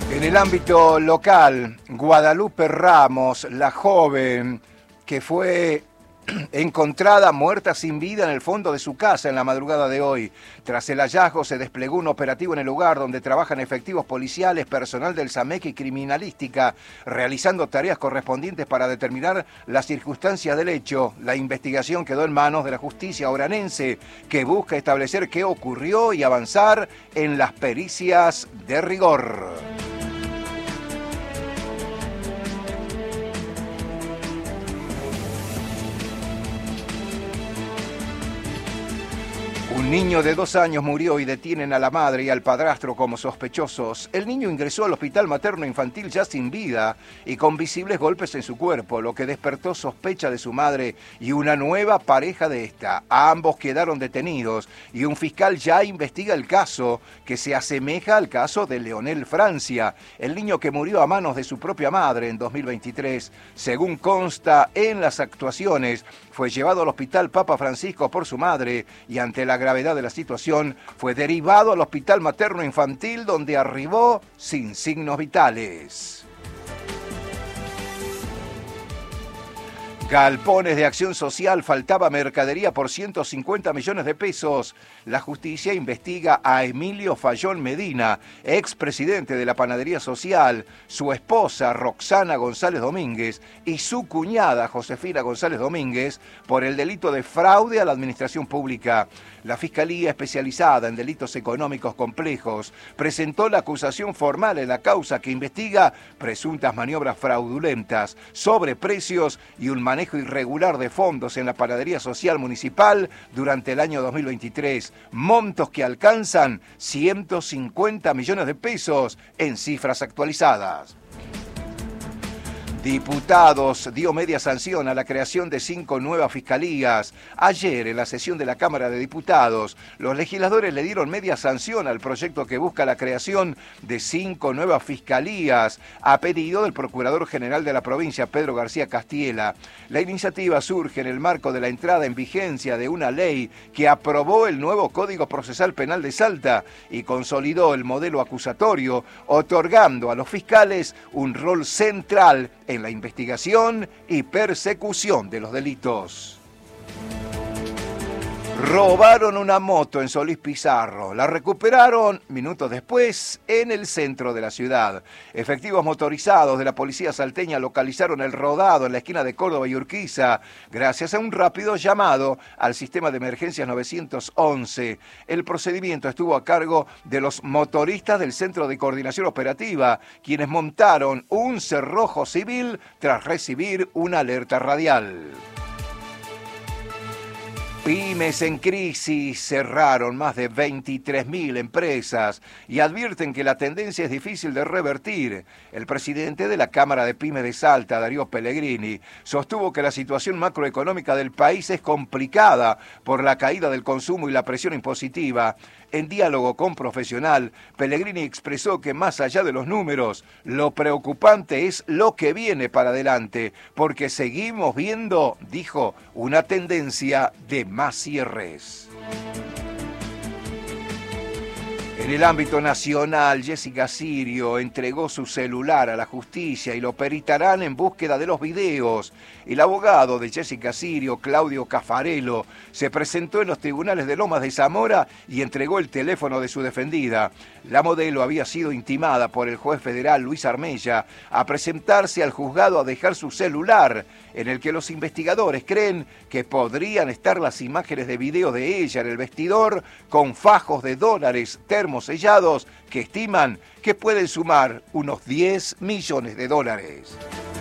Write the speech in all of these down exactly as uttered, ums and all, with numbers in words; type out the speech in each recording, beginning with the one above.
En el ámbito local, Guadalupe Ramos, la joven que fue encontrada muerta sin vida en el fondo de su casa en la madrugada de hoy. Tras el hallazgo se desplegó un operativo en el lugar donde trabajan efectivos policiales, personal del SAMEC y criminalística, realizando tareas correspondientes para determinar las circunstancias del hecho. La investigación quedó en manos de la justicia oranense, que busca establecer qué ocurrió y avanzar en las pericias de rigor. Un niño de dos años murió y detienen a la madre y al padrastro como sospechosos. El niño ingresó al hospital materno-infantil ya sin vida y con visibles golpes en su cuerpo, lo que despertó sospecha de su madre y una nueva pareja de esta. Ambos quedaron detenidos y un fiscal ya investiga el caso, que se asemeja al caso de Leonel Francia, el niño que murió a manos de su propia madre en dos mil veintitrés. Según consta en las actuaciones, fue llevado al hospital Papa Francisco por su madre y ante la gravedad de la situación fue derivado al hospital materno-infantil, donde arribó sin signos vitales. Galpones de Acción Social, faltaba mercadería por ciento cincuenta millones de pesos. La justicia investiga a Emilio Fayón Medina, expresidente de la Panadería Social, su esposa Roxana González Domínguez y su cuñada Josefina González Domínguez por el delito de fraude a la administración pública. La Fiscalía Especializada en Delitos Económicos Complejos presentó la acusación formal en la causa que investiga presuntas maniobras fraudulentas, sobreprecios y un manejo irregular de fondos en la Panadería Social Municipal durante el año dos mil veintitrés, montos que alcanzan ciento cincuenta millones de pesos en cifras actualizadas. Diputados dio media sanción a la creación de cinco nuevas fiscalías. Ayer, en la sesión de la Cámara de Diputados, los legisladores le dieron media sanción al proyecto que busca la creación de cinco nuevas fiscalías, a pedido del Procurador General de la provincia, Pedro García Castiela. La iniciativa surge en el marco de la entrada en vigencia de una ley que aprobó el nuevo Código Procesal Penal de Salta y consolidó el modelo acusatorio, otorgando a los fiscales un rol central en la investigación y persecución de los delitos. Robaron una moto en Solís Pizarro. La recuperaron minutos después en el centro de la ciudad. Efectivos motorizados de la policía salteña localizaron el rodado en la esquina de Córdoba y Urquiza gracias a un rápido llamado al sistema de emergencias nueve once. El procedimiento estuvo a cargo de los motoristas del Centro de Coordinación Operativa, quienes montaron un cerrojo civil tras recibir una alerta radial. Pymes en crisis, cerraron más de veintitrés mil empresas y advierten que la tendencia es difícil de revertir. El presidente de la Cámara de Pymes de Salta, Darío Pellegrini, sostuvo que la situación macroeconómica del país es complicada por la caída del consumo y la presión impositiva. En diálogo con Profesional, Pellegrini expresó que más allá de los números, lo preocupante es lo que viene para adelante, porque seguimos viendo, dijo, una tendencia de más cierres. En el ámbito nacional, Jessica Sirio entregó su celular a la justicia y lo peritarán en búsqueda de los videos. El abogado de Jessica Sirio, Claudio Caffarello, se presentó en los tribunales de Lomas de Zamora y entregó el teléfono de su defendida. La modelo había sido intimada por el juez federal Luis Armella a presentarse al juzgado a dejar su celular, en el que los investigadores creen que podrían estar las imágenes de video de ella en el vestidor con fajos de dólares termosellados que estiman que pueden sumar unos diez millones de dólares.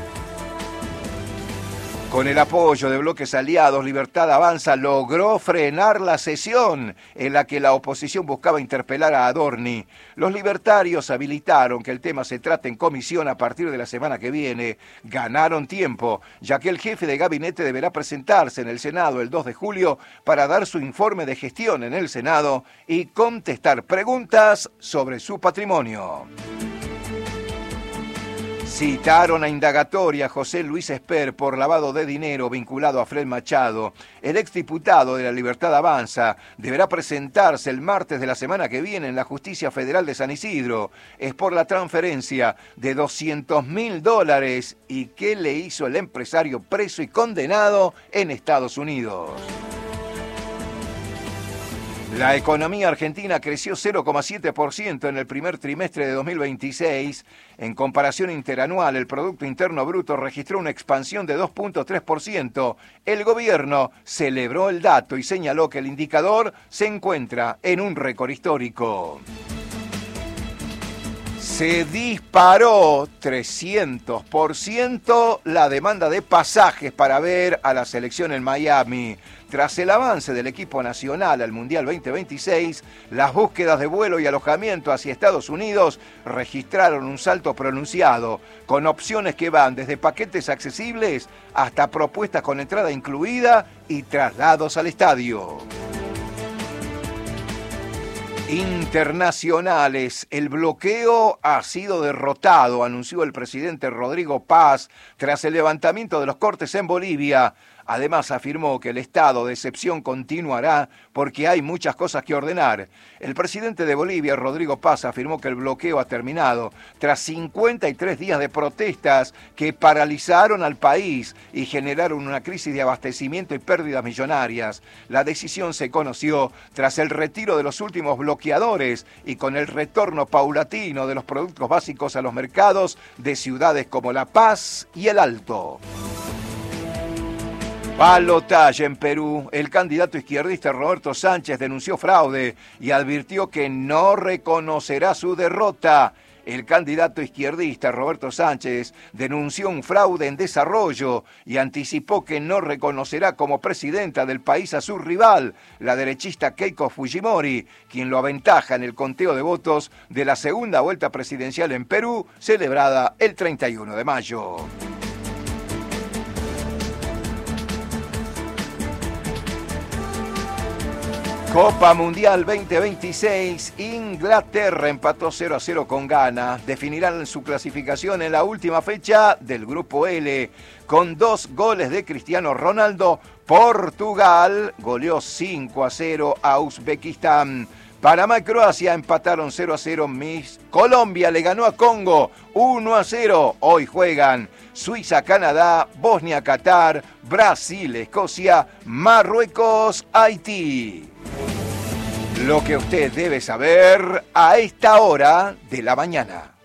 Con el apoyo de bloques aliados, Libertad Avanza logró frenar la sesión en la que la oposición buscaba interpelar a Adorni. Los libertarios habilitaron que el tema se trate en comisión a partir de la semana que viene. Ganaron tiempo, ya que el jefe de gabinete deberá presentarse en el Senado el dos de julio para dar su informe de gestión en el Senado y contestar preguntas sobre su patrimonio. Citaron a indagatoria a José Luis Esper por lavado de dinero vinculado a Fred Machado. El exdiputado de La Libertad Avanza deberá presentarse el martes de la semana que viene en la Justicia Federal de San Isidro. Es por la transferencia de doscientos mil dólares y que le hizo el empresario preso y condenado en Estados Unidos. La economía argentina creció cero coma siete por ciento en el primer trimestre de dos mil veintiséis. En comparación interanual, el Producto Interno Bruto registró una expansión de dos coma tres por ciento. El gobierno celebró el dato y señaló que el indicador se encuentra en un récord histórico. Se disparó trescientos por ciento la demanda de pasajes para ver a la selección en Miami. Tras el avance del equipo nacional al Mundial veinte veintiséis, las búsquedas de vuelo y alojamiento hacia Estados Unidos registraron un salto pronunciado, con opciones que van desde paquetes accesibles hasta propuestas con entrada incluida y traslados al estadio. Internacionales, el bloqueo ha sido derrotado, anunció el presidente Rodrigo Paz tras el levantamiento de los cortes en Bolivia. Además, afirmó que el estado de excepción continuará porque hay muchas cosas que ordenar. El presidente de Bolivia, Rodrigo Paz, afirmó que el bloqueo ha terminado tras cincuenta y tres días de protestas que paralizaron al país y generaron una crisis de abastecimiento y pérdidas millonarias. La decisión se conoció tras el retiro de los últimos bloqueadores y con el retorno paulatino de los productos básicos a los mercados de ciudades como La Paz y El Alto. Balotaje en Perú. El candidato izquierdista Roberto Sánchez denunció fraude y advirtió que no reconocerá su derrota. El candidato izquierdista Roberto Sánchez denunció un fraude en desarrollo y anticipó que no reconocerá como presidenta del país a su rival, la derechista Keiko Fujimori, quien lo aventaja en el conteo de votos de la segunda vuelta presidencial en Perú, celebrada el treinta y uno de mayo. Copa Mundial veinte veintiséis, Inglaterra empató cero a cero con Ghana. Definirán su clasificación en la última fecha del Grupo L. Con dos goles de Cristiano Ronaldo, Portugal goleó cinco a cero a Uzbekistán. Panamá y Croacia empataron cero a cero. Miss Colombia le ganó a Congo uno a cero. Hoy juegan Suiza, Canadá, Bosnia, Qatar, Brasil, Escocia, Marruecos, Haití. Lo que usted debe saber a esta hora de la mañana.